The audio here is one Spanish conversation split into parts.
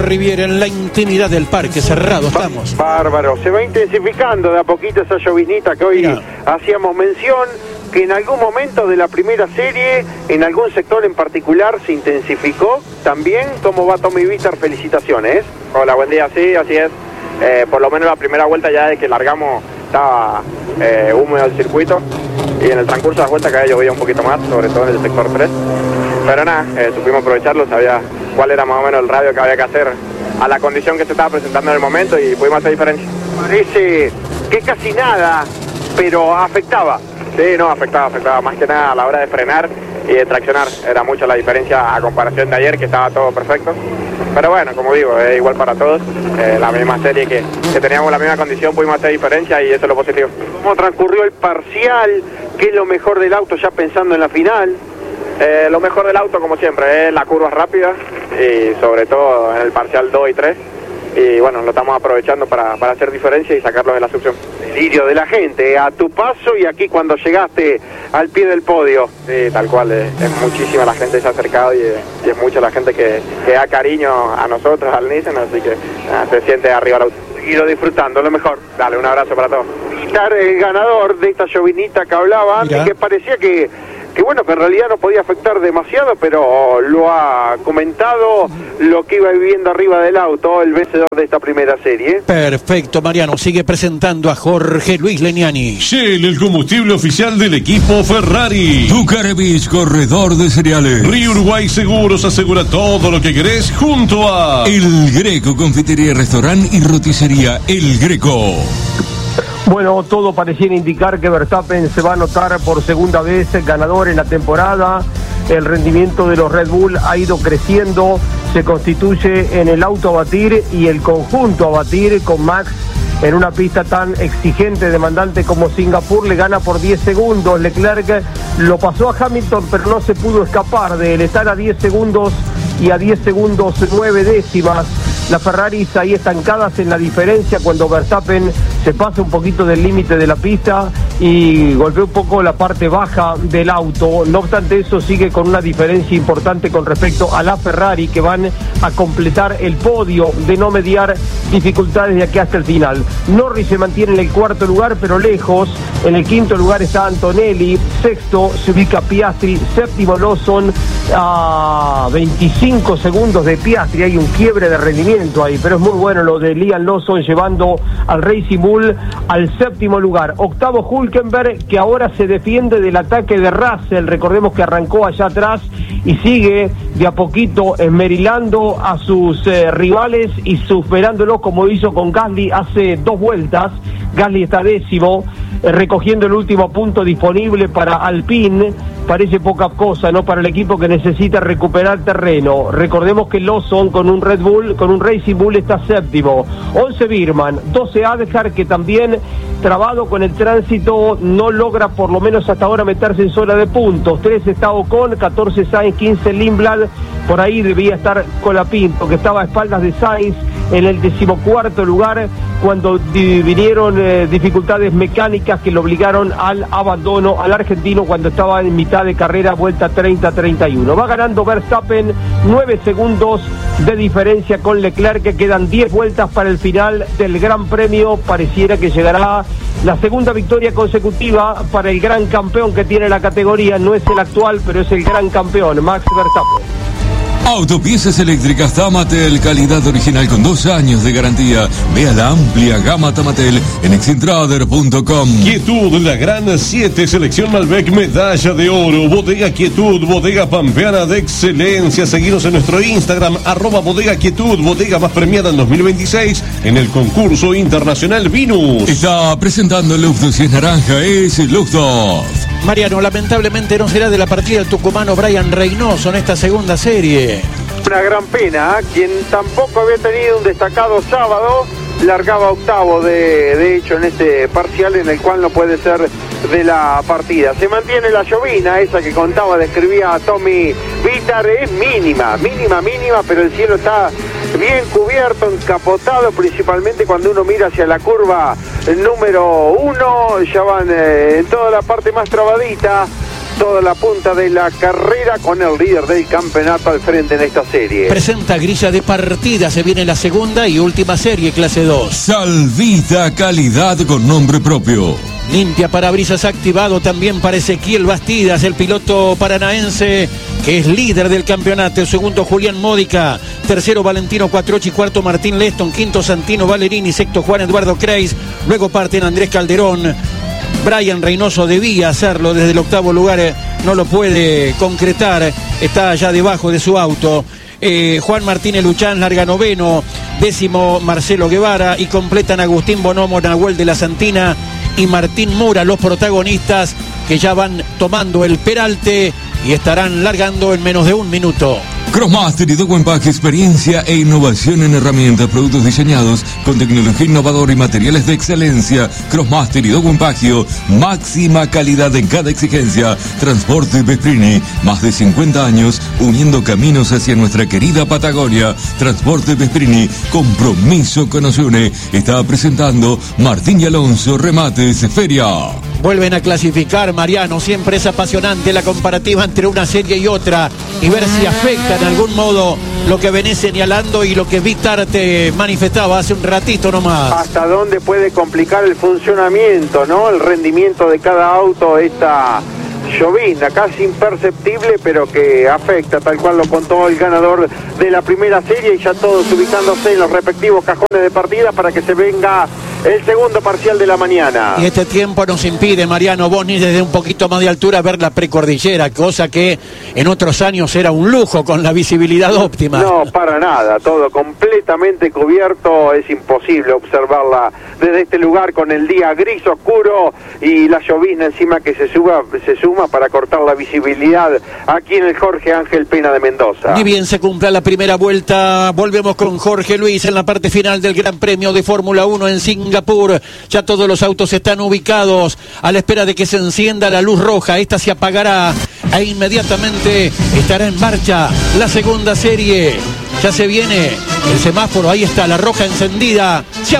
Riviera, en la intimidad del parque cerrado estamos. Bárbaro, se va intensificando de a poquito esa llovinita que hoy hacíamos mención, que en algún momento de la primera serie, en algún sector en particular, se intensificó también. ¿Cómo va Tommy Vítar? Felicitaciones. Hola, buen día, sí, así es. Por lo menos la primera vuelta ya de que largamos estaba húmedo el circuito, y en el transcurso de las vueltas cada vez llovía un poquito más, sobre todo en el sector 3. Pero nada, supimos aprovecharlo, sabía cuál era más o menos el radio que había que hacer a la condición que se estaba presentando en el momento y pudimos hacer diferencia. Parece que casi nada, pero afectaba. Sí, no, afectaba más que nada a la hora de frenar y de traccionar. Era mucha la diferencia a comparación de ayer, que estaba todo perfecto. Pero bueno, como digo, es igual para todos. La misma serie que teníamos la misma condición, pudimos hacer diferencia y eso es lo positivo. ¿Cómo transcurrió el parcial? ¿Qué es lo mejor del auto ya pensando en la final? Lo mejor del auto, como siempre, es la curva rápida y sobre todo en el parcial 2 y 3. Y bueno, lo estamos aprovechando para hacer diferencia y sacarlos de la succión. Delirio de la gente, a tu paso y aquí cuando llegaste al pie del podio. Sí, tal cual, es muchísima la gente que se ha acercado y es mucha la gente que da cariño a nosotros, al Nissan, así que se siente arriba el auto. Seguirlo disfrutando, lo mejor. Dale, un abrazo para todos. Vítar, el ganador de esta llovinita que hablaba antes, que parecía que bueno, que en realidad no podía afectar demasiado, pero lo ha comentado lo que iba viviendo arriba del auto, el vencedor de esta primera serie. Perfecto, Mariano, sigue presentando a Jorge Luis Leniani. Shell, el combustible oficial del equipo Ferrari. Ducarevich, corredor de cereales. Río Uruguay Seguros asegura todo lo que querés junto a El Greco, confitería, restaurante y roticería El Greco. Bueno, todo pareciera indicar que Verstappen se va a anotar por segunda vez ganador en la temporada. El rendimiento de los Red Bull ha ido creciendo, se constituye en el auto a batir y el conjunto a batir con Max en una pista tan exigente, demandante como Singapur. Le gana por 10 segundos. Leclerc lo pasó a Hamilton, pero no se pudo escapar de él. Están a 10 segundos y a 10 segundos 9 décimas. Las Ferraris ahí estancadas en la diferencia cuando Verstappen se pasa un poquito del límite de la pista y golpea un poco la parte baja del auto. No obstante eso, sigue con una diferencia importante con respecto a la Ferrari, que van a completar el podio de no mediar dificultades de aquí hasta el final. Norris se mantiene en el cuarto lugar, pero lejos. En el quinto lugar está Antonelli, sexto se ubica Piastri, séptimo Lawson, a 25 segundos de Piastri. Hay un quiebre de rendimiento ahí, pero es muy bueno lo de Liam Lawson llevando al Racing Bull al séptimo lugar. Octavo Hülkenberg, que ahora se defiende del ataque de Russell. Recordemos que arrancó allá atrás y sigue de a poquito esmerilando a sus rivales y superándolos como hizo con Gasly hace 2 vueltas. Gasly está décimo, recogiendo el último punto disponible para Alpine. Parece poca cosa, ¿no?, para el equipo que necesita recuperar terreno. Recordemos que Lawson con un Red Bull, con un Racing Bull, está séptimo. 11 Birman, 12 Adhar, que también, trabado con el tránsito, no logra por lo menos hasta ahora meterse en zona de puntos. 13 está Ocon, 14 Sainz, 15 Lindblad. Por ahí debía estar Colapinto, que estaba a espaldas de Sainz en el 14º lugar cuando vinieron dificultades mecánicas que lo obligaron al abandono al argentino cuando estaba en mitad de carrera, vuelta 30-31. Va ganando Verstappen, 9 segundos de diferencia con Leclerc, que quedan 10 vueltas para el final del Gran Premio. Pareciera que llegará la segunda victoria consecutiva para el gran campeón que tiene la categoría. No es el actual, pero es el gran campeón, Max Verstappen. Autopiezas eléctricas Tamatel, calidad original con 2 años de garantía. Vea la amplia gama Tamatel en excentrader.com. Quietud, la gran 7, selección Malbec, medalla de oro. Bodega Quietud, bodega pampeana de excelencia. Seguinos en nuestro Instagram, @bodega Quietud, bodega más premiada en 2026 en el concurso internacional Vinus. Está presentando Lufthansa, si es naranja, es Lufthansa. Mariano, lamentablemente no será de la partida el tucumano Brian Reynoso en esta segunda serie. Una gran pena, quien tampoco había tenido un destacado sábado, largaba octavo de hecho en este parcial en el cual no puede ser de la partida. Se mantiene la llovina, esa que contaba, describía a Tommy Vítar, es mínima, pero el cielo está bien cubierto, encapotado, principalmente cuando uno mira hacia la curva número 1, ya van en toda la parte más trabadita. toda la punta de la carrera con el líder del campeonato al frente en esta serie. Presenta grilla de partida, se viene la segunda y última serie, clase 2. Salvita, calidad con nombre propio. Limpia parabrisas activado también para Ezequiel Bastidas, el piloto paranaense que es líder del campeonato. Segundo, Julián Módica. Tercero, Valentino Quattrocchi. Cuarto, Martín Leston. Quinto, Santino Valerini. Sexto, Juan Eduardo Kreis. Luego parten Andrés Calderón. Brian Reynoso debía hacerlo desde el octavo lugar, no lo puede concretar, está allá debajo de su auto. Juan Martínez Luchán larga noveno, décimo Marcelo Guevara y completan Agustín Bonomo, Nahuel de la Santina y Martín Mura, los protagonistas que ya van tomando el peralte y estarán largando en menos de un minuto. Crossmaster y Dogo Empaque, experiencia e innovación en herramientas, productos diseñados con tecnología innovadora y materiales de excelencia. Crossmaster y Dogo Empaque, máxima calidad en cada exigencia. Transporte Vesprini, más de 50 años uniendo caminos hacia nuestra querida Patagonia. Transporte Vesprini, compromiso que nos une. Está presentando Martín y Alonso, Remates Feria. Vuelven a clasificar, Mariano. Siempre es apasionante la comparativa entre una serie y otra y ver si afecta en algún modo lo que venís señalando y lo que Víctor te manifestaba hace un ratito nomás. Hasta dónde puede complicar el funcionamiento, ¿no? El rendimiento de cada auto, esta llovizna casi imperceptible, pero que afecta, tal cual lo contó el ganador de la primera serie, y ya todos ubicándose en los respectivos cajones de partida para que se venga el segundo parcial de la mañana. Y este tiempo nos impide, Mariano, vos ni desde un poquito más de altura ver la precordillera, cosa que en otros años era un lujo con la visibilidad óptima. No, para nada, todo completamente cubierto, es imposible observarla desde este lugar con el día gris oscuro y la llovizna encima que se suma para cortar la visibilidad aquí en el Jorge Ángel Pena de Mendoza. Ni bien se cumpla la primera vuelta, volvemos con Jorge Luis en la parte final del Gran Premio de Fórmula 1 en Singapur. Ya todos los autos están ubicados a la espera de que se encienda la luz roja. Esta se apagará e inmediatamente estará en marcha la segunda serie. Ya se viene el semáforo, ahí está la roja encendida, se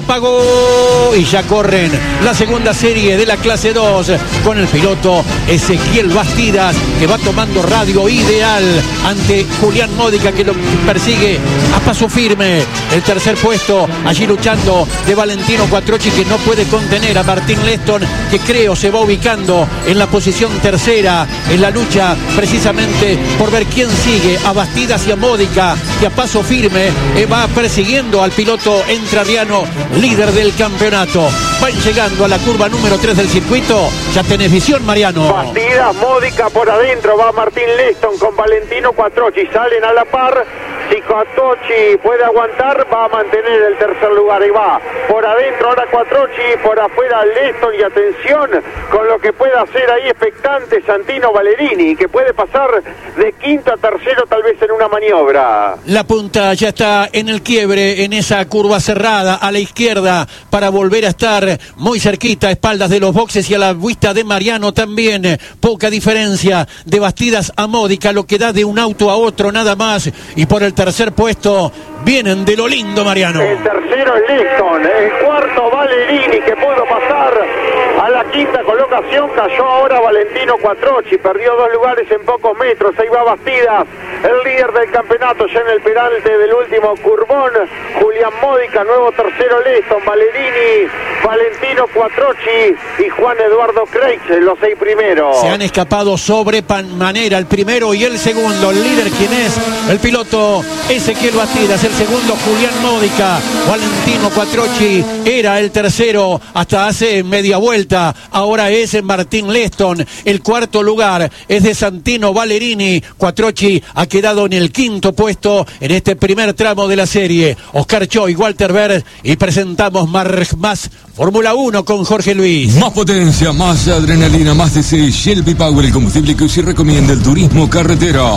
apagó y ya corren la segunda serie de la clase 2 con el piloto Ezequiel Bastidas, que va tomando radio ideal ante Julián Módica, que lo persigue a paso firme. El tercer puesto allí luchando de Valentino Quattrocchi, que no puede contener a Martín Leston, que creo se va ubicando en la posición tercera en la lucha precisamente por ver quién sigue a Bastidas y a Módica, que a paso firme va persiguiendo al piloto entrerriano, líder del campeonato. Van llegando a la curva número 3 del circuito. Ya tenés visión, Mariano. Bastidas, Módica por adentro, va Martín Leston con Valentino Quattrocchi, salen a la par. Si Quattrocchi puede aguantar, va a mantener el tercer lugar. Y va por adentro ahora Quattrocchi, por afuera Leston, y atención con lo que puede hacer ahí expectante Santino Valerini, que puede pasar de quinto a tercero tal vez en una maniobra. La punta ya está en el quiebre, en esa curva cerrada a la izquierda, para volver a estar muy cerquita, a espaldas de los boxes y a la vista de Mariano también. Poca diferencia de Bastidas a Módica, lo que da de un auto a otro nada más. Y por el tercer puesto vienen de lo lindo, Mariano. El tercero es Leston, el cuarto Valerini, que pudo pasar a la quinta colocación. Cayó ahora Valentino Quattrocchi, perdió 2 lugares en pocos metros. Ahí va Bastidas, el líder del campeonato, ya en el peralte del último curvón. Julián Módica, nuevo tercero Leston, Valerini, Valentino Quattrocchi y Juan Eduardo Kreis, los 6 primeros. Se han escapado sobre manera el primero y el segundo. El líder, ¿quién es? El piloto Ezequiel Bastidas. El segundo, Julián Módica. Valentino Quattrocchi era el tercero hasta hace media vuelta. Ahora es Martín Leston. El cuarto lugar es de Santino Valerini. Quattrocchi ha quedado en el quinto puesto en este primer tramo de la serie. Oscar Choi, Walter Berg, y presentamos más Fórmula 1 con Jorge Luis. Más potencia, más adrenalina, más DC. Shelby Power, el combustible que usted recomienda el turismo carretera.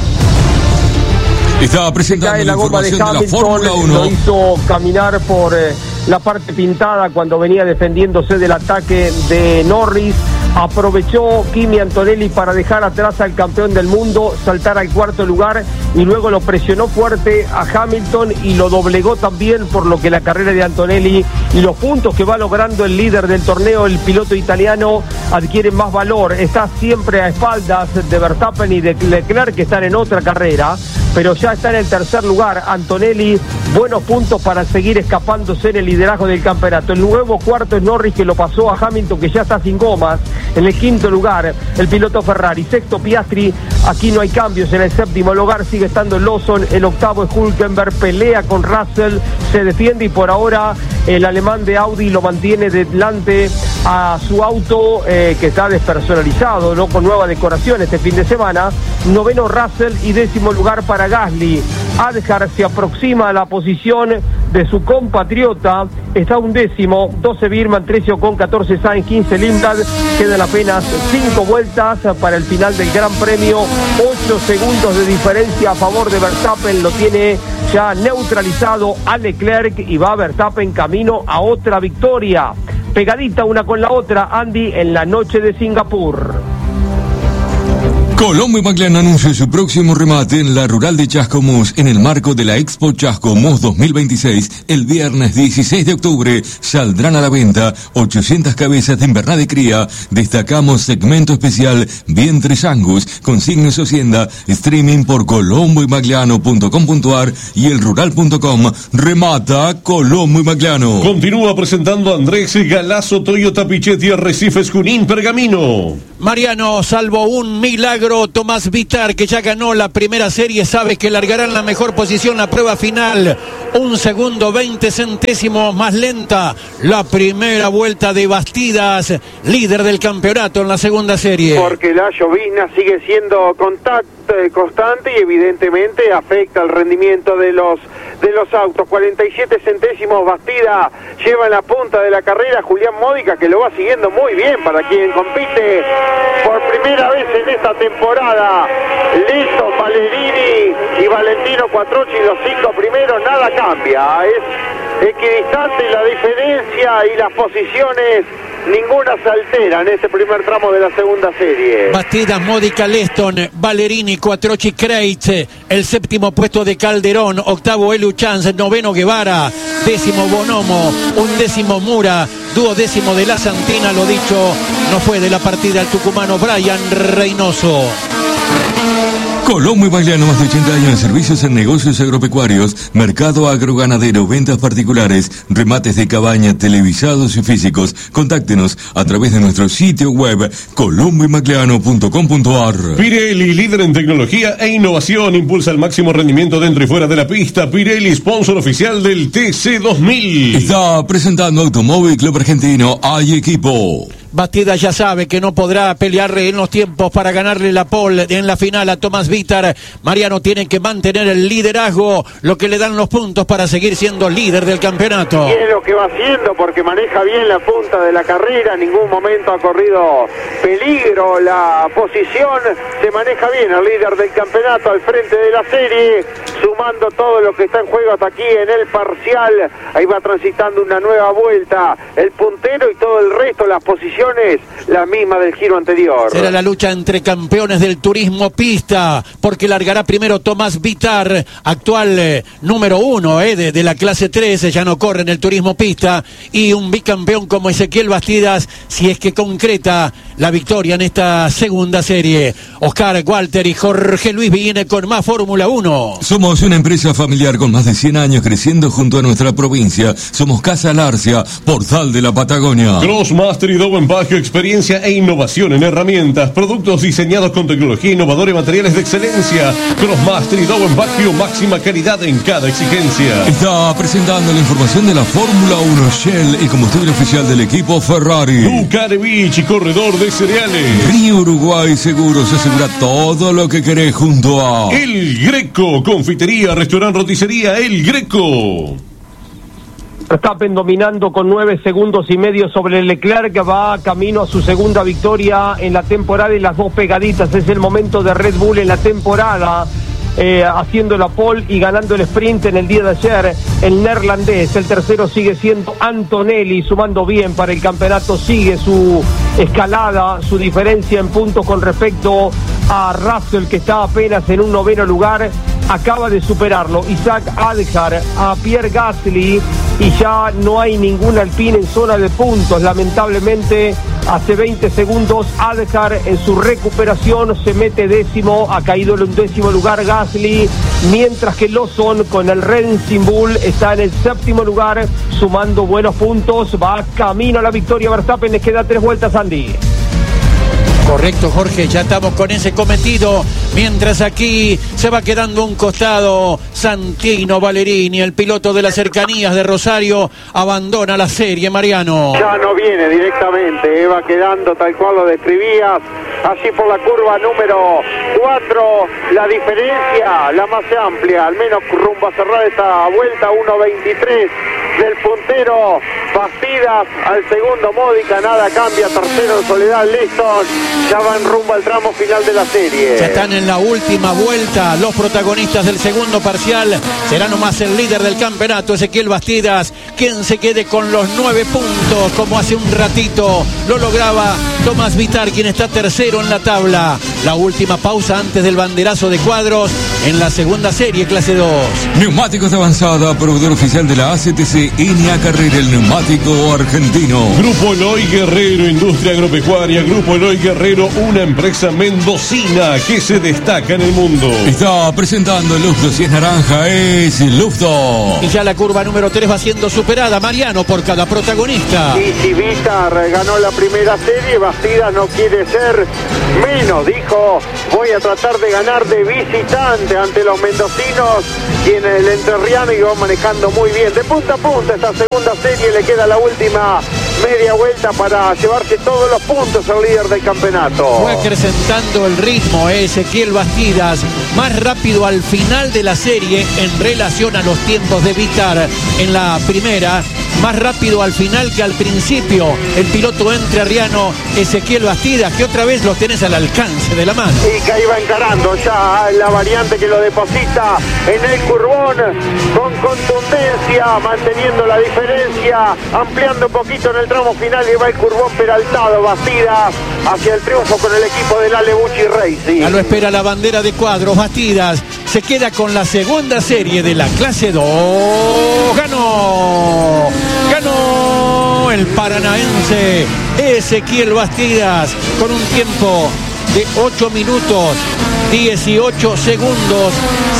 Estaba presentando la información de la Fórmula 1. Lo hizo caminar por la parte pintada cuando venía defendiéndose del ataque de Norris. Aprovechó Kimi Antonelli para dejar atrás al campeón del mundo, saltar al cuarto lugar y luego lo presionó fuerte a Hamilton y lo doblegó también, por lo que la carrera de Antonelli y los puntos que va logrando el líder del torneo, el piloto italiano, adquieren más valor. Está siempre a espaldas de Verstappen y de Leclerc, que están en otra carrera, pero ya está en el tercer lugar. Antonelli, buenos puntos para seguir escapándose en el liderazgo del campeonato. El nuevo cuarto es Norris, que lo pasó a Hamilton, que ya está sin gomas. En el quinto lugar, el piloto Ferrari. Sexto, Piastri. Aquí no hay cambios. En el séptimo lugar sigue estando Lawson. El octavo es Hülkenberg. Pelea con Russell, se defiende, y por ahora el alemán de Audi lo mantiene delante a su auto, que está despersonalizado, ¿no?, con nueva decoración este fin de semana. Noveno Russell y décimo lugar para Gasly. Adjar se aproxima a la posición de su compatriota, está undécimo, 12 Birman, 13 Ocon, 14 Sainz, 15 Lindblad. Quedan apenas 5 vueltas para el final del Gran Premio. 8 segundos de diferencia a favor de Verstappen, lo tiene ya neutralizado a Leclerc, y va Verstappen camino a otra victoria. Pegadita una con la otra, Andy, en la noche de Singapur. Colombo y Magliano anuncia su próximo remate en la rural de Chascomús en el marco de la Expo Chascomús 2026. El viernes 16 de octubre saldrán a la venta 800 cabezas de invernada de cría. Destacamos segmento especial vientres Angus, consignas Hacienda, streaming por colomboymagliano.com.ar y elrural.com. Remata Colombo y Magliano. Continúa presentando Andrés Galazo, Toyota Pichetti, Arrecifes, Junín, Pergamino. Mariano, salvo un milagro, Tomás Vitar, que ya ganó la primera serie, sabe que largará en la mejor posición la prueba final. 1 segundo 20 centésimos más lenta la primera vuelta de Bastidas, líder del campeonato en la segunda serie. Porque la llovizna sigue siendo constante y evidentemente afecta el rendimiento de los autos. 47 centésimos Bastida lleva en la punta de la carrera. Julián Módica, que lo va siguiendo muy bien, para quien compite por primera vez en esta temporada. Listo, Valerini y Valentino Quattrocchi, los 5 primeros, nada cambia. Es equidistante la diferencia y las posiciones, ninguna se altera en este primer tramo de la segunda serie. Bastidas, Módica, Leston, Valerini, Quattrocchi, Kreitz, el séptimo puesto de Calderón, octavo Elu Chance, noveno Guevara, décimo Bonomo, undécimo Mura, duodécimo de la Santina. Lo dicho, no fue de la partida el tucumano Brian Reynoso. Colombo y Magliano, más de 80 años de servicios en negocios agropecuarios, mercado agroganadero, ventas particulares, remates de cabaña, televisados y físicos. Contáctenos a través de nuestro sitio web colomboymagliano.com.ar. Pirelli, líder en tecnología e innovación, impulsa el máximo rendimiento dentro y fuera de la pista. Pirelli, sponsor oficial del TC2000. Está presentando Automóvil Club Argentino. Hay equipo. Bastidas ya sabe que no podrá pelear en los tiempos para ganarle la pole en la final a Tomás Vitar. Mariano tiene que mantener el liderazgo, lo que le dan los puntos para seguir siendo líder del campeonato. Y es lo que va haciendo, porque maneja bien la punta de la carrera, en ningún momento ha corrido peligro la posición, se maneja bien el líder del campeonato al frente de la serie, sumando todo lo que está en juego hasta aquí en el parcial. Ahí va transitando una nueva vuelta el puntero y todo el resto, las posiciones la misma del giro anterior. Será la lucha entre campeones del turismo pista, porque largará primero Tomás Vitar, actual número 1 de la clase 13, ya no corre en el turismo pista, y un bicampeón como Ezequiel Bastidas, si es que concreta la victoria en esta segunda serie. Oscar Walter y Jorge Luis viene con más Fórmula 1. Somos una empresa familiar con más de 100 años creciendo junto a nuestra provincia. Somos Casa Larcia, portal de la Patagonia. Crossmaster y Dowen Bagio, experiencia e innovación en herramientas, productos diseñados con tecnología innovadora y materiales de excelencia. Crossmaster y Dowen Bagio, máxima calidad en cada exigencia. Está presentando la información de la Fórmula 1. Shell, el combustible oficial del equipo Ferrari. Ducarevich, corredor de cereales. Río Uruguay Seguros, asegura todo lo que querés junto a El Greco, confitería, restaurante, roticería El Greco. Verstappen dominando con 9 segundos y medio sobre Leclerc, que va camino a su segunda victoria en la temporada, y las dos pegaditas. Es el momento de Red Bull en la temporada, haciendo la pole y ganando el sprint en el día de ayer, el neerlandés. El tercero sigue siendo Antonelli, sumando bien para el campeonato, sigue su escalada, su diferencia en puntos con respecto a Russell, que está apenas en un noveno lugar. acaba de superarlo Isaac Adjar a Pierre Gasly y ya no hay ningún Alpine en zona de puntos. Lamentablemente, hace 20 segundos Adjar en su recuperación se mete décimo, ha caído en un décimo lugar Gasly, mientras que Lawson con el Racing Bull está en el séptimo lugar, sumando buenos puntos, va camino a la victoria Verstappen, les queda 3 vueltas, Andy. Correcto, Jorge, ya estamos con ese cometido, mientras aquí se va quedando un costado Santino Valerini, el piloto de las cercanías de Rosario, abandona la serie, Mariano. Ya no viene directamente, va quedando tal cual lo describías, así por la curva número 4, la diferencia, la más amplia, al menos rumbo a cerrar esta vuelta, 1.23 del puntero Bastidas, al segundo Módica, nada cambia, tercero Soledad Liston, ya van rumbo al tramo final de la serie. Ya están en la última vuelta los protagonistas del segundo parcial, será nomás el líder del campeonato, Ezequiel Bastidas, quien se quede con los 9 puntos, como hace un ratito lo lograba Tomás Vitar, quien está tercero en la tabla. La última pausa antes del banderazo de cuadros en la segunda serie, clase 2. Neumáticos de avanzada, proveedor oficial de la ACTC, Inia Carrera, el neumático argentino. Grupo Eloy Guerrero, industria agropecuaria. Grupo Eloy Guerrero, una empresa mendocina que se destaca en el mundo. Está presentando el Lufto, si es naranja, es Lufto. Y ya la curva número 3 va siendo superada, Mariano, por cada protagonista. Y si Vitar ganó la primera serie, Bastidas no quiere ser menos, dijo, voy a tratar de ganar de visitante ante los mendocinos, quien el entrerriano iba manejando muy bien. De punta a punta esta segunda serie, le queda la última media vuelta para llevarse todos los puntos al líder del campeonato. Fue acrecentando el ritmo Ezequiel Bastidas, más rápido al final de la serie en relación a los tiempos de Vitar en la primera, más rápido al final que al principio el piloto entrerriano Ezequiel Bastidas, que otra vez lo tenés al alcance de la mano. Y que iba encarando ya la variante que lo deposita en el curbón con contundencia, manteniendo la diferencia, ampliando un poquito en el tramo final y va el curbón peraltado Bastidas hacia el triunfo con el equipo del Alebucci Racing. Ya lo espera la bandera de cuadros. Bastidas se queda con la segunda serie de la clase 2. ¡Ganó! ¡Ganó el paranaense Ezequiel Bastidas con un tiempo de 8 minutos 18 segundos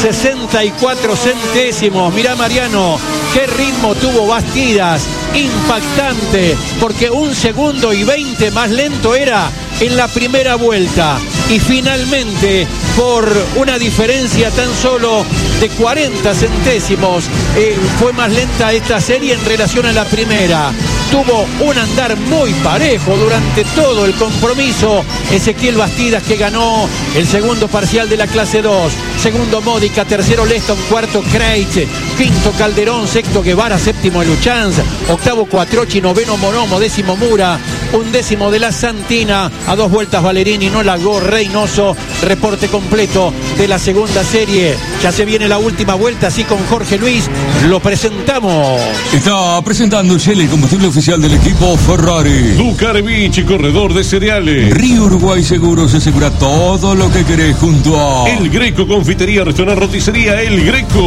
64 centésimos. Mirá, Mariano, qué ritmo tuvo Bastidas, impactante, porque 1 segundo y 20 más lento era en la primera vuelta, y finalmente por una diferencia tan solo de 40 centésimos fue más lenta esta serie en relación a la primera. Tuvo un andar muy parejo durante todo el compromiso Ezequiel Bastidas, que ganó el segundo parcial de la clase 2. Segundo Módica, tercero Leston, cuarto Kreitz, quinto Calderón, sexto Guevara, séptimo Luchanz, octavo Cuatrochi, noveno Monomo, décimo Mura, undécimo de la Santina, a 2 vueltas Valerini, no largó Reynoso. Reporte completo de la segunda serie. Ya se viene la última vuelta, así con Jorge Luis lo presentamos. Está presentando Shell, el combustible oficial del equipo Ferrari. Ducarvich, corredor de cereales. Río Uruguay Seguros, asegura todo lo que querés junto a El Greco, confitería, restaurante, roticería El Greco.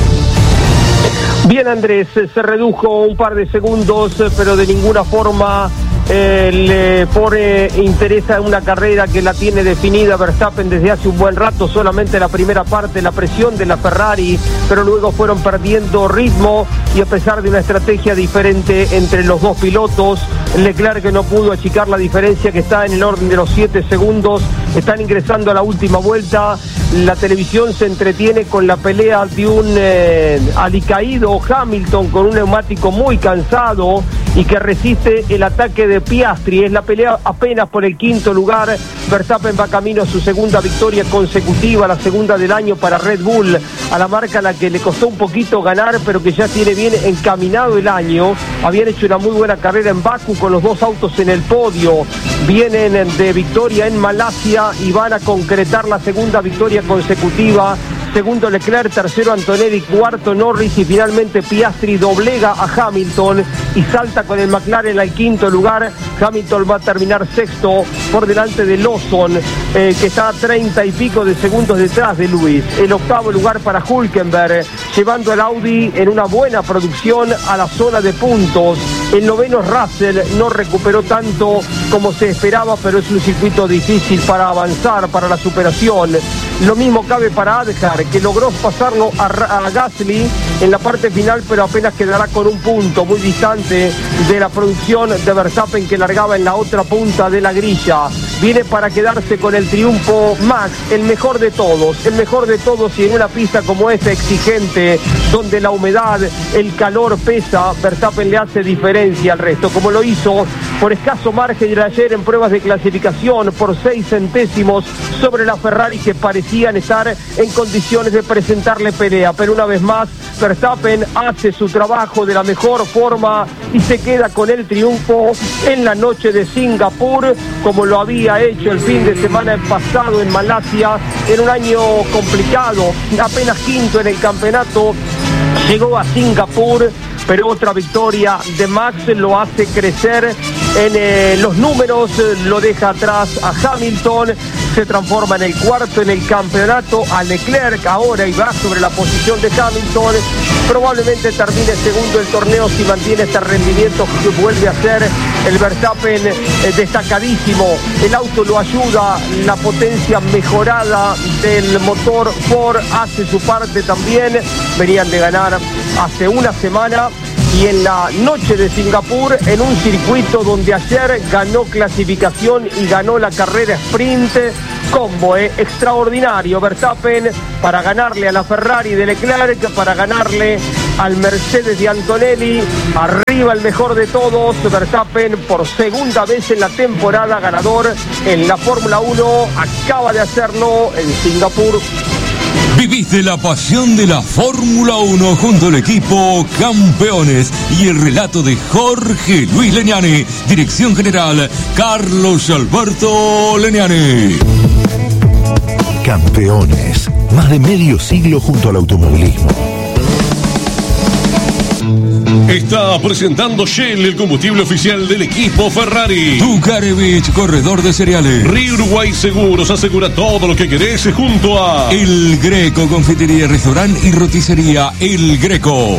Bien, Andrés, se redujo un par de segundos, pero de ninguna forma le pone interés a una carrera que la tiene definida Verstappen desde hace un buen rato. Solamente la primera parte, la presión de la Ferrari, pero luego fueron perdiendo ritmo, y a pesar de una estrategia diferente entre los dos pilotos, Leclerc, que no pudo achicar la diferencia, que está en el orden de los 7 segundos. Están ingresando a la última vuelta. La televisión se entretiene con la pelea de un alicaído Hamilton con un neumático muy cansado y que resiste el ataque de Piastri. Es la pelea apenas por el quinto lugar. Verstappen va camino a su segunda victoria consecutiva, la segunda del año para Red Bull, a la marca a la que le costó un poquito ganar, pero que ya tiene bien encaminado el año. Habían hecho una muy buena carrera en Bakú con los 2 autos en el podio. Vienen de victoria en Malasia y van a concretar la segunda victoria consecutiva. segundo Leclerc, tercero Antonelli, cuarto Norris y finalmente Piastri doblega a Hamilton y salta con el McLaren al quinto lugar. Hamilton va a terminar sexto por delante de Lawson, que está a 30 y pico de segundos detrás de Lewis. El octavo lugar para Hülkenberg, llevando al Audi en una buena producción a la zona de puntos. El noveno Russell no recuperó tanto como se esperaba, pero es un circuito difícil para avanzar, para la superación. Lo mismo cabe para Adjar, que logró pasarlo a Gasly en la parte final, pero apenas quedará con un punto, muy distante de la producción de Verstappen, que largaba en la otra punta de la grilla. Viene para quedarse con el triunfo Max, el mejor de todos, y en una pista como esta exigente, donde la humedad, el calor pesa, Verstappen le hace diferencia al resto, como lo hizo por escaso margen de ayer en pruebas de clasificación, por 6 centésimos sobre la Ferrari, que parecían estar en condiciones de presentarle pelea, pero una vez más Verstappen hace su trabajo de la mejor forma y se queda con el triunfo en la noche de Singapur, como lo había hecho el fin de semana pasado en Malasia, en un año complicado, apenas quinto en el campeonato, llegó a Singapur, pero otra victoria de Max lo hace crecer en los números, lo deja atrás a Hamilton, se transforma en el cuarto en el campeonato, a Leclerc ahora y va sobre la posición de Hamilton, probablemente termine segundo el torneo si mantiene este rendimiento que vuelve a ser el Verstappen destacadísimo. El auto lo ayuda, la potencia mejorada del motor Ford hace su parte también, venían de ganar hace una semana. Y en la noche de Singapur, en un circuito donde ayer ganó clasificación y ganó la carrera sprint, combo extraordinario Verstappen para ganarle a la Ferrari de Leclerc, para ganarle al Mercedes de Antonelli, arriba el mejor de todos, Verstappen por segunda vez en la temporada ganador en la Fórmula 1, acaba de hacerlo en Singapur. Viviste la pasión de la Fórmula 1 junto al equipo Campeones y el relato de Jorge Luis Leñani. Dirección General, Carlos Alberto Leñani. Campeones, más de medio siglo junto al automovilismo. Está presentando Shell, el combustible oficial del equipo Ferrari. Dukarevich, corredor de cereales. Río Uruguay Seguros, asegura todo lo que querés junto a El Greco, confitería, restaurante y roticería El Greco.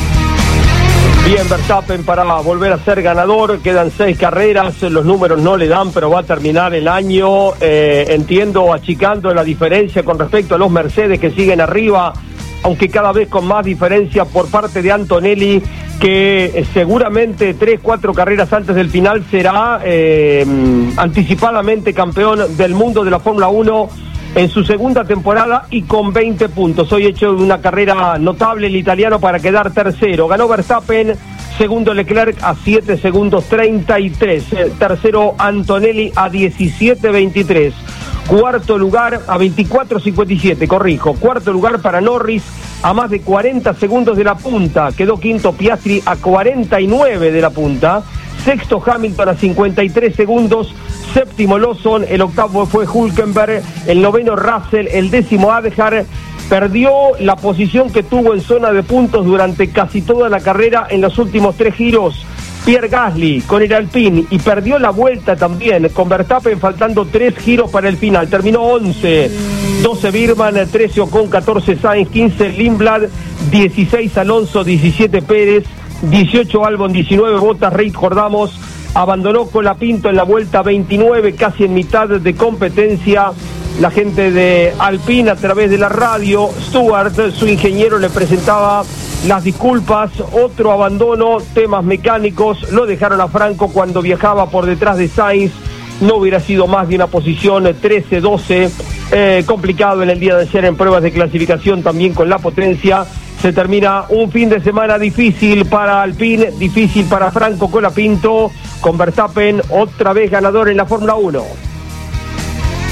Bien Verstappen para volver a ser ganador, quedan 6 carreras, los números no le dan, pero va a terminar el año, entiendo, achicando la diferencia con respecto a los Mercedes que siguen arriba, aunque cada vez con más diferencia por parte de Antonelli, que seguramente 3-4 carreras antes del final será anticipadamente campeón del mundo de la Fórmula 1 en su segunda temporada y con 20 puntos. Hoy hecho una carrera notable el italiano para quedar tercero. Ganó Verstappen, segundo Leclerc a 7 segundos 33, tercero Antonelli a 17.23. Cuarto lugar a 24.57, corrijo. Cuarto lugar para Norris a más de 40 segundos de la punta. Quedó quinto Piastri a 49 de la punta. Sexto Hamilton a 53 segundos. Séptimo Lawson. El octavo fue Hülkenberg. El noveno Russell. El décimo Adjar. Perdió la posición que tuvo en zona de puntos durante casi toda la carrera en los últimos 3 giros. Pierre Gasly con el Alpine y perdió la vuelta también con Verstappen faltando 3 giros para el final. Terminó 11, 12 Birman, 13 Ocon, 14 Sainz, 15 Lindblad, 16 Alonso, 17 Pérez, 18 Albon, 19 Bottas, Reid Jordamos. Abandonó Colapinto en la vuelta 29, casi en mitad de competencia. La gente de Alpine a través de la radio, Stewart, su ingeniero, le presentaba las disculpas. Otro abandono, temas mecánicos, lo dejaron a Franco cuando viajaba por detrás de Sainz. No hubiera sido más de una posición 13-12, complicado en el día de ayer en pruebas de clasificación también con la potencia. Se termina un fin de semana difícil para Alpine, difícil para Franco Colapinto, con Verstappen otra vez ganador en la Fórmula 1.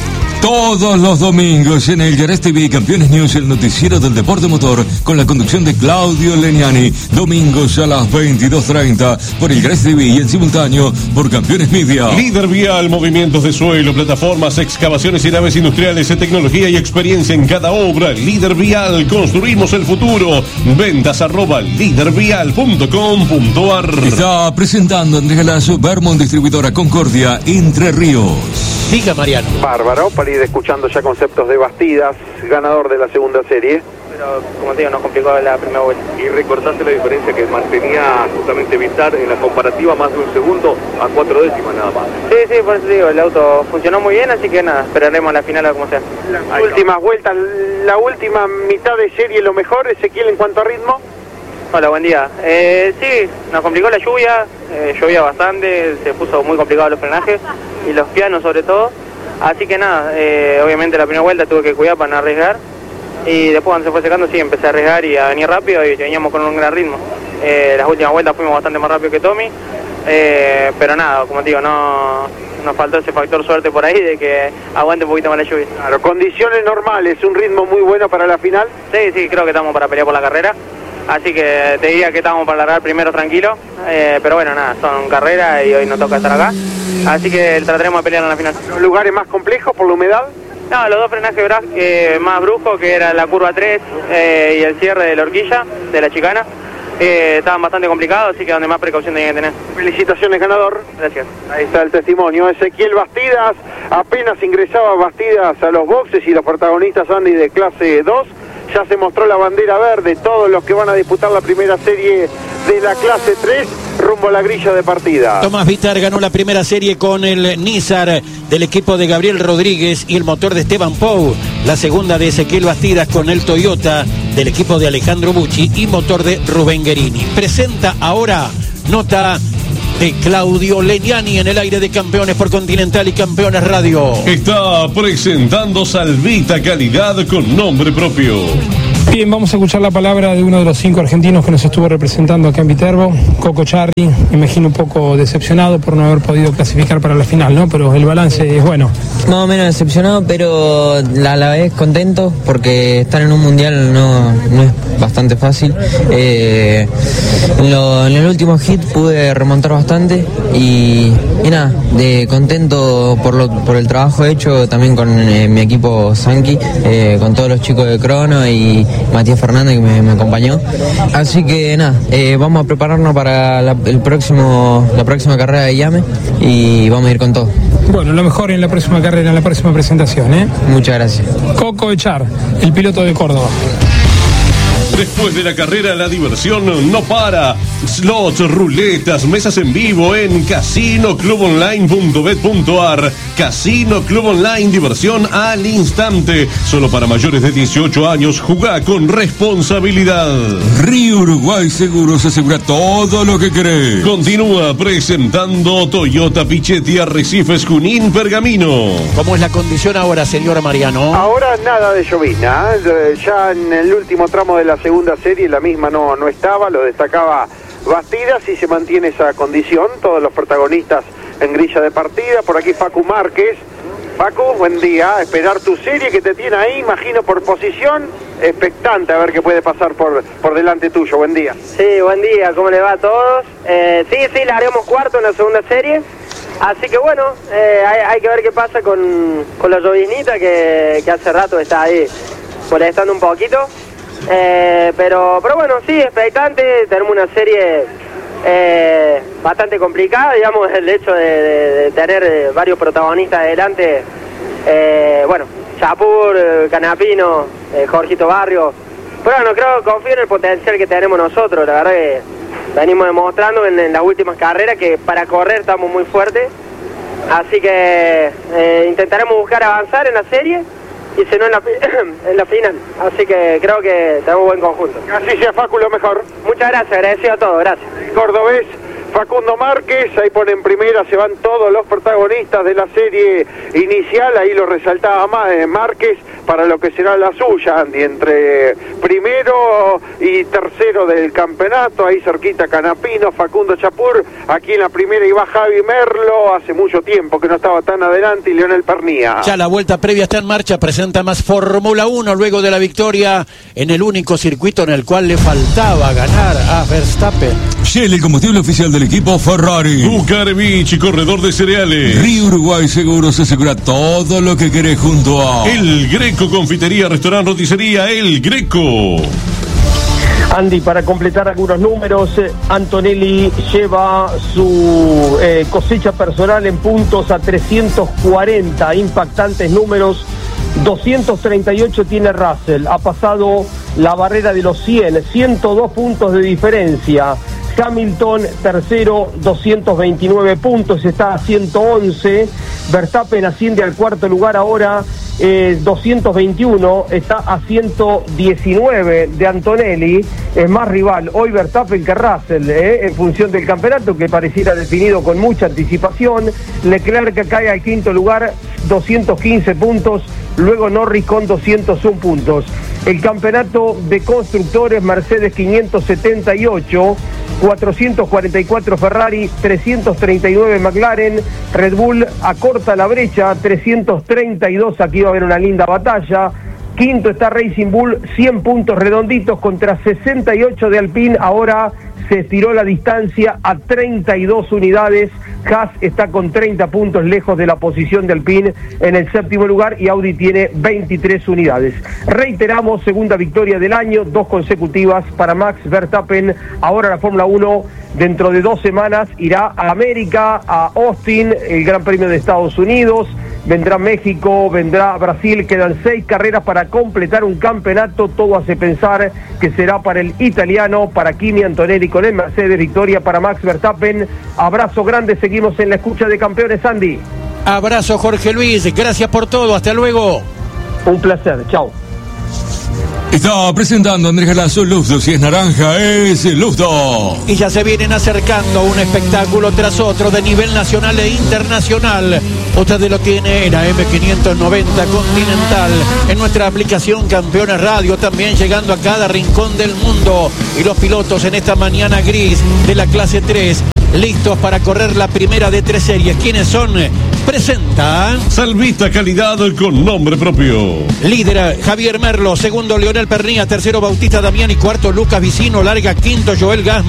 Todos los domingos en el Yares TV Campeones News, el noticiero del deporte motor, con la conducción de Claudio Legnani, domingos a las 22:30 por el Yares TV y en simultáneo por Campeones Media. Líder Vial, movimientos de suelo, plataformas, excavaciones y naves industriales, tecnología y experiencia en cada obra. Líder Vial, construimos el futuro. Ventas @lidervial.com.ar. Está presentando Andrés Galazo, Vermont Distribuidora Concordia, Entre Ríos. Diga, Mariano. Bárbaro, para ir escuchando ya conceptos de Bastidas, ganador de la segunda serie. Pero, como te digo, nos complicó la primera vuelta. Y recortaste la diferencia que mantenía justamente Villar en la comparativa, más de un segundo a 4 décimas nada más. Sí, por eso digo, el auto funcionó muy bien, así que nada, esperaremos la final a ver cómo sea. Las últimas vueltas, la última mitad de serie lo mejor, Ezequiel, en cuanto a ritmo. Hola, buen día. Sí, nos complicó la lluvia, llovía bastante, se puso muy complicado los frenajes y los pianos sobre todo. Así que nada, obviamente la primera vuelta tuve que cuidar para no arriesgar. Y después cuando se fue secando sí, empecé a arriesgar y a venir rápido y veníamos con un gran ritmo. Las últimas vueltas fuimos bastante más rápido que Tommy, pero nada, como te digo, no nos faltó ese factor suerte por ahí de que aguante un poquito más la lluvia. Claro, condiciones normales, un ritmo muy bueno para la final. Sí, creo que estamos para pelear por la carrera. Así que te diría que estamos para largar primero tranquilo, pero bueno, nada, son carreras y hoy nos toca estar acá. Así que trataremos de pelear en la final. ¿Los lugares más complejos por la humedad? No, los dos frenajes más bruscos, que era la curva 3 y el cierre de la horquilla, de la chicana, estaban bastante complicados, así que donde más precaución tenían que tener. Felicitaciones, ganador. Gracias. Ahí está el testimonio. Ezequiel Bastidas, apenas ingresaba Bastidas a los boxes y los protagonistas Andy de clase 2. Ya se mostró la bandera verde, todos los que van a disputar la primera serie de la clase 3 rumbo a la grilla de partida. Tomás Vitar ganó la primera serie con el Nizar del equipo de Gabriel Rodríguez y el motor de Esteban Pou. La segunda de Ezequiel Bastidas con el Toyota del equipo de Alejandro Bucci y motor de Rubén Guerini. Presenta ahora nota de Claudio Legnani en el aire de Campeones por Continental y Campeones Radio. Está presentando Salvita, calidad con nombre propio. Bien, vamos a escuchar la palabra de uno de los 5 argentinos que nos estuvo representando acá en Viterbo, Coco Charri. Me imagino un poco decepcionado por no haber podido clasificar para la final, ¿no? Pero el balance es bueno. Más o menos decepcionado, pero a la vez contento porque estar en un mundial no es bastante fácil. En el último hit pude remontar bastante y nada, contento por el trabajo hecho también con mi equipo Sankey, con todos los chicos de Crono y Matías Fernández que me acompañó. Así que nada, vamos a prepararnos para la próxima carrera de Yame y vamos a ir con todo. Bueno, lo mejor en la próxima carrera, en la próxima presentación, ¿eh? Muchas gracias. Coco Echar, el piloto de Córdoba. Después de la carrera, la diversión no para. Slots, ruletas, mesas en vivo en casinoclubonline.bet.ar. Casino Club Online, diversión al instante. Solo para mayores de 18 años, jugá con responsabilidad. Río Uruguay Seguros asegura todo lo que querés. Continúa presentando Toyota Pichetti Arrecifes Junín Pergamino. ¿Cómo es la condición ahora, señor Mariano? Ahora nada de llovizna, ya en el último tramo de la segunda serie la misma no estaba, lo destacaba Bastidas y se mantiene esa condición, todos los protagonistas en grilla de partida. Por aquí Facu Márquez. Facu, buen día, esperar tu serie que te tiene ahí, imagino por posición, expectante a ver qué puede pasar por delante tuyo. Buen día. Sí, buen día, ¿cómo le va a todos? Sí, la haremos cuarto en la segunda serie. Así que bueno, hay que ver qué pasa con la lloviznita que hace rato está ahí molestando un poquito. Pero bueno, sí, expectante. Tenemos una serie bastante complicada, digamos, el hecho de tener varios protagonistas adelante. Bueno, Chapur, Canapino, Jorgito Barrio. Pero bueno, confío en el potencial que tenemos nosotros. La verdad que venimos demostrando en las últimas carreras que para correr estamos muy fuertes. Así que intentaremos buscar avanzar en la serie y si no en la final. Así que creo que tenemos buen conjunto. Así sea, Facu, lo mejor. Muchas gracias, agradecido a todos, gracias. Cordobés, Facundo Márquez, ahí pone en primera, se van todos los protagonistas de la serie inicial, ahí lo resaltaba Márquez, para lo que será la suya, Andy, entre primero y tercero del campeonato, ahí cerquita Canapino, Facundo Chapur, aquí en la primera iba Javi Merlo, hace mucho tiempo que no estaba tan adelante, y Leonel Pernía. Ya la vuelta previa está en marcha, presenta más Fórmula 1 luego de la victoria en el único circuito en el cual le faltaba ganar a Verstappen. Shell, el combustible oficial del equipo Ferrari. Bucarevich, corredor de cereales. Río Uruguay Seguros asegura todo lo que querés junto a El Greco, confitería, restaurante, roticería El Greco. Andy, para completar algunos números, Antonelli lleva su cosecha personal en puntos a 340, impactantes números. 238 tiene Russell, ha pasado la barrera de los 102 puntos de diferencia. Hamilton tercero, 229 puntos, está a 111. Verstappen asciende al cuarto lugar ahora, 221, está a 119 de Antonelli. Es más rival hoy Verstappen que Russell, en función del campeonato que pareciera definido con mucha anticipación. Leclerc cae al quinto lugar, 215 puntos. Luego Norris con 201 puntos. El campeonato de constructores, Mercedes 578, 444 Ferrari, 339 McLaren, Red Bull acorta la brecha, 332, aquí va a haber una linda batalla. Quinto está Racing Bull, 100 puntos redonditos contra 68 de Alpine, ahora se estiró la distancia a 32 unidades. Haas está con 30 puntos lejos de la posición de Alpine en el séptimo lugar y Audi tiene 23 unidades. Reiteramos, segunda victoria del año, 2 consecutivas para Max Verstappen. Ahora la Fórmula 1 dentro de 2 semanas irá a América, a Austin, el Gran Premio de Estados Unidos. Vendrá México, vendrá Brasil, quedan 6 carreras para completar un campeonato, todo hace pensar que será para el italiano, para Kimi Antonelli con el Mercedes, victoria para Max Verstappen. Abrazo grande, seguimos en la escucha de campeones, Andy. Abrazo, Jorge Luis, gracias por todo, hasta luego. Un placer, chao. Está presentando Andrés Galazo, Luzdo, si es naranja, es Luzdo. Y ya se vienen acercando un espectáculo tras otro de nivel nacional e internacional. Usted lo tiene en la M590 Continental, en nuestra aplicación Campeones Radio, también llegando a cada rincón del mundo. Y los pilotos en esta mañana gris de la clase 3, listos para correr la primera de 3 series. ¿Quiénes son? Presenta Salvista, calidad con nombre propio. Líder Javier Merlo, segundo Leonel Pernía, tercero Bautista Damián y cuarto Lucas Vicino, larga quinto Joel Gas.